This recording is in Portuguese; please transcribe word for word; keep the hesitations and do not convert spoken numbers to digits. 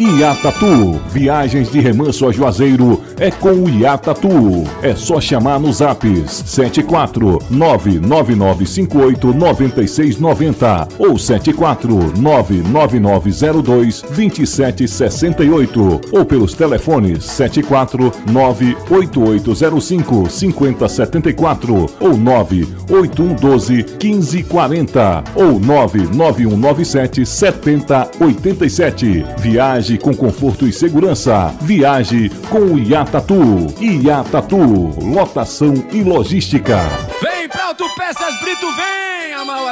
Iatatu, viagens de Remanso a Juazeiro é com o Iatatu. É só chamar nos zaps sete quatro nove nove nove cinco oito nove seis nove zero ou sete quatro nove nove nove zero dois dois sete seis oito ou pelos telefones sete quatro nove oito oito zero cinco cinco zero sete quatro ou nove oito um um doze quinze quarenta ou nove nove um nove sete sete zero oito sete. Viaje com conforto e segurança. Viaje com o Iatatu. Iatatu, lotação e logística. Vem pra Autopeças Brito, vem, Amauá.